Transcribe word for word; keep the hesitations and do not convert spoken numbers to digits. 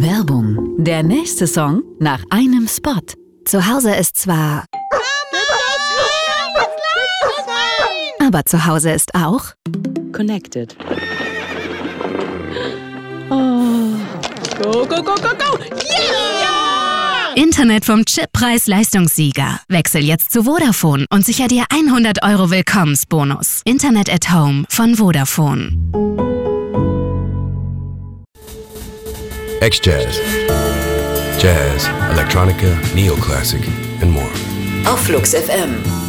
Werbung. Der nächste Song nach einem Spot. Zu Hause ist zwar... Aber zu Hause ist auch... Connected. Oh. Go, go, go, go, go! Yeah! Internet vom Chip-Preis-Leistungssieger. Wechsel jetzt zu Vodafone und sicher dir hundert Euro Willkommensbonus. Internet at Home von Vodafone. X-Jazz, Jazz, Electronica, Neoclassic and more. Auf Flux F M.